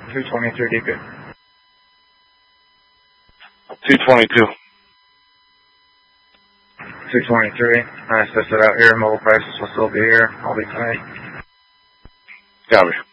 223, deep good. 222. 223. Nice, test it out here. Mobile prices will still be here. I'll be tight. Copy.